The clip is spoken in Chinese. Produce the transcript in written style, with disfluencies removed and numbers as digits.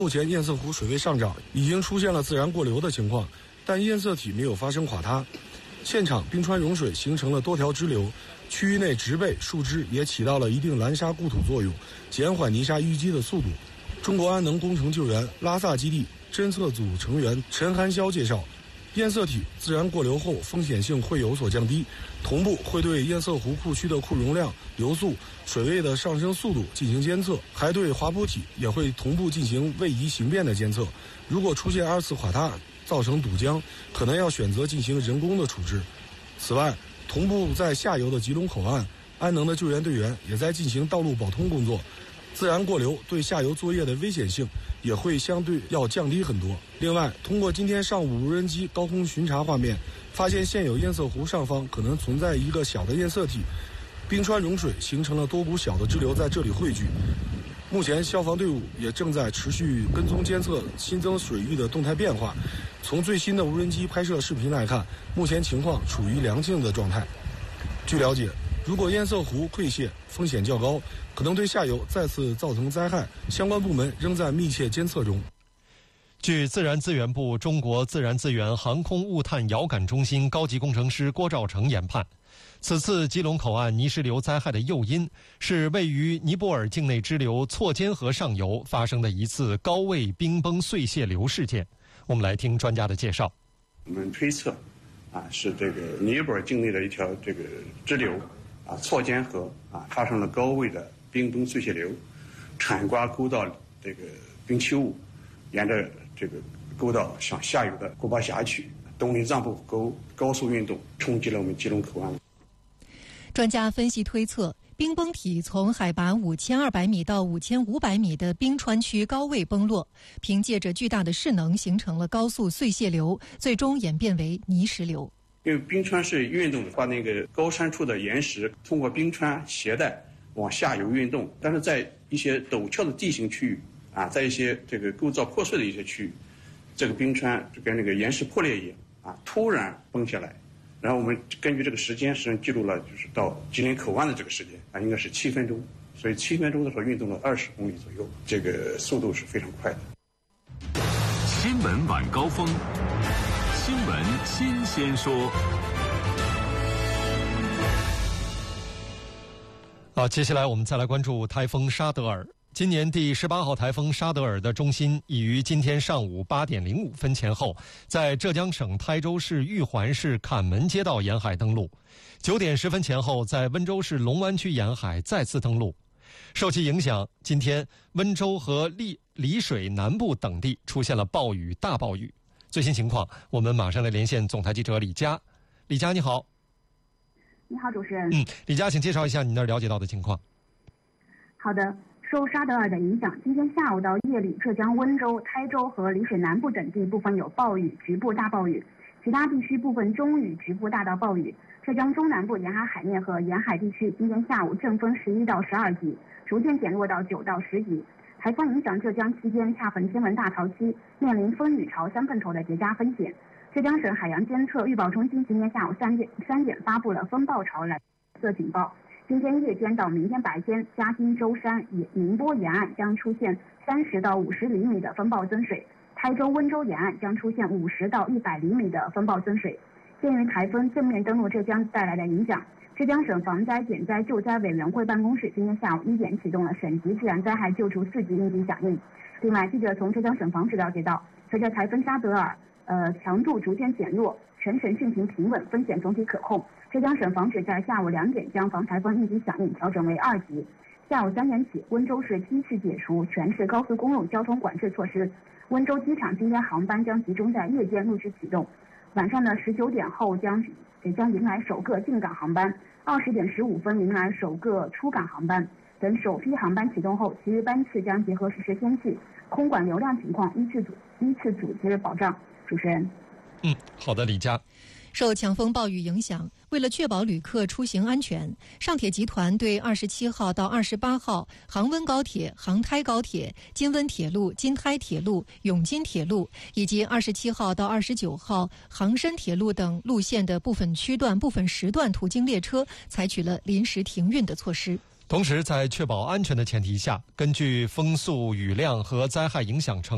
目前堰塞湖水位上涨，已经出现了自然过流的情况，但堰塞体没有发生垮塌。现场冰川融水形成了多条支流，区域内植被、树枝也起到了一定拦沙固土作用，减缓泥沙淤积的速度。中国安能工程救援拉萨基地侦测组成员陈寒霄介绍，堰塞体自然过流后风险性会有所降低，同步会对堰塞湖库区的库容量、流速、水位的上升速度进行监测，还对滑坡体也会同步进行位移形变的监测。如果出现二次垮塌造成堵江，可能要选择进行人工的处置。此外，同步在下游的吉隆口岸，安能的救援队员也在进行道路保通工作，自然过流对下游作业的危险性也会相对要降低很多。另外，通过今天上午无人机高空巡查画面，发现现有堰塞湖上方可能存在一个小的堰塞体，冰川融水形成了多股小的支流在这里汇聚。目前消防队伍也正在持续跟踪监测新增水域的动态变化。从最新的无人机拍摄视频来看，目前情况处于良性的状态。据了解，如果堰塞湖溃泄，风险较高，可能对下游再次造成灾害，相关部门仍在密切监测中。 据自然资源部中国自然资源航空物探遥感中心高级工程师郭兆成研判，此次基隆口岸泥石流灾害的诱因是位于尼泊尔境内支流错间河上游发生的一次高位冰崩碎屑流事件。我们来听专家的介绍。 我们推测是这个尼泊尔境内的一条这个支流错间河发生了高位的冰崩碎屑流，铲刮沟道这个冰期物，沿着这个沟道向下游的古巴峡区东林藏布湖沟高速运动，冲击了我们基隆口岸。 专家分析推测，冰崩体从海拔5200米到5500米的冰川区高位崩落，凭借着巨大的势能形成了高速碎屑流，最终演变为泥石流。 因为冰川是运动的，把那个高山处的岩石通过冰川携带往下游运动，但是在一些陡峭的地形区域在一些这个构造破碎的一些区域，这个冰川就跟那个岩石破裂一样突然崩下来。然后我们根据这个时间，实际上记录了就是到吉林口岸的这个时间应该是7分钟，所以7分钟的时候运动了20公里左右，这个速度是非常快的。 新闻晚高峰，新闻新鲜说。 好，接下来我们再来关注台风沙德尔。今年第18号台风沙德尔的中心已于今天上午8点05分前后，在浙江省台州市玉环市坎门街道沿海登陆；9点10分前后，在温州市龙湾区沿海再次登陆。受其影响，今天温州和丽水南部等地出现了暴雨、大暴雨。最新情况，我们马上来连线总台记者李佳。李佳，你好。 你好，主持人。 李佳，请介绍一下你那儿了解到的情况。 好的。受沙德尔的影响，今天下午到夜里，浙江温州、台州和丽水南部等地部分有暴雨，局部大暴雨；其他地区部分中雨，局部大到暴雨。浙江中南部沿海海面和沿海地区今天下午阵风11到12级，逐渐减弱到9到10级。台风影响浙江期间，恰逢天文大潮期，面临风雨潮三份头的叠加风险。浙江省海洋监测预报中心今天下午3点发布了风暴潮蓝色警报。今天夜间到明天白天，嘉兴、舟山、宁波沿岸将出现30到50厘米的风暴增水，台州、温州沿岸将出现50到100厘米的风暴增水。鉴于台风正面登陆浙江带来的影响，浙江省防灾减灾救灾委员会办公室今天下午1点启动了省级自然灾害救助4级应急响应。另外，记者从浙江省防指了解到，随着台风沙德尔强度逐渐减弱，全省汛情平稳，风险总体可控。浙江省防指在下午2点将防台风应急响应调整为2级。下午3点起，温州市依次解除全市高速公路交通管制措施。温州机场今天航班将集中在夜间陆续启动，晚上的19点后将迎来首个进港航班，20点15分迎来首个出港航班。等首批航班启动后，其余班次将结合实时天气、空管流量情况依次组织保障。主持人。 好的，李佳。 受强风暴雨影响，为了确保旅客出行安全，上铁集团对27号到28号杭温高铁、杭台高铁、金温铁路、金台铁路、永金铁路以及27号到29号杭深铁路等路线的部分区段、部分时段途经列车采取了临时停运的措施。 同时，在确保安全的前提下，根据风速、雨量和灾害影响程